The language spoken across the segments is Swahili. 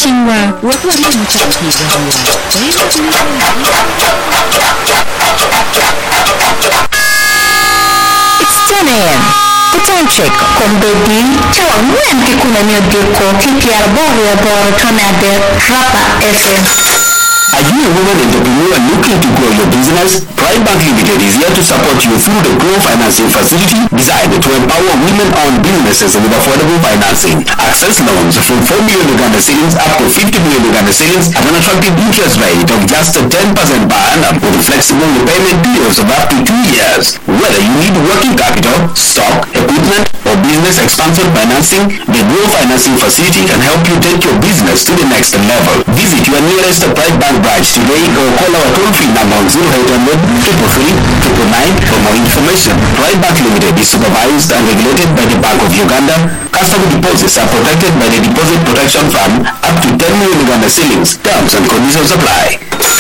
Chingwa, watu waliomchapia It's 10 a.m. The time check. Kombedi, chon wen kikuna nyodeko KPR Boria Bor Tonade Rapa FM. Are you a woman entrepreneur looking to grow your business? Pride Bank Limited is here to support you through the Grow Financing Facility designed to empower women-owned businesses with affordable financing. Access loans from 4 million Uganda cedis up to 50 million Uganda cedis at an attractive interest rate of just 10% per annum with flexible repayment periods of up to 2 years. Whether you need working capital, stock, equipment, or business expansion financing, the Grow Financing Facility can help you take your business to the next level. Visit your nearest Pride Bank branch today or call our toll-free number on 0800 333 999 for more information. Pride Bank Limited is supervised and regulated by the Bank of Uganda. Customer deposits are protected by the Deposit Protection Fund up to 10 million Uganda cedis. Terms and conditions apply.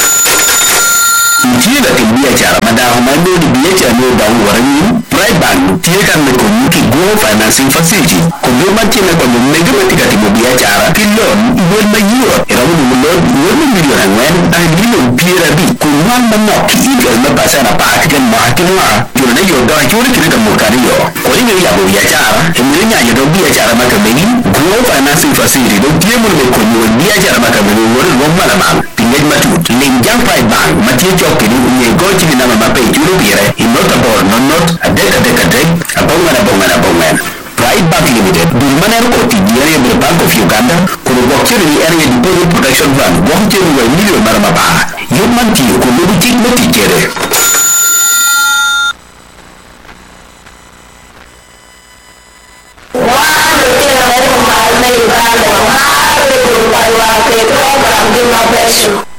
Mchira kimbia chara madaho mando ni biyecha no da warani Pride Bank tieka me komuki Grow Financing Facility kumbe machina kwa mmega matika timobia chara kilon iwel mayuro eramu mulod iwel million angwen ang lilo pira bi kunwan manok ikas na pasana pakikan mahakinwa yuna yoda yuri kinaka mukariyo kwa hiyo yabo ya chara hemirinya yodo bia chara makameni Grow Financing Facility do tiemu me konyo bia chara makameni wori ngomala mam pingej matut linjang Pride Bank matie chokini unye gochi ni nama mape churu bire inota bor nonot adeka bongan Pride Bank Limited Dulmaner Koti Diary of the Bank of Uganda Kuru Bokiri Area Deposit Protection Fund Wokiri wa million maramaba Yumanti Kulu Chik Motikere Uganda,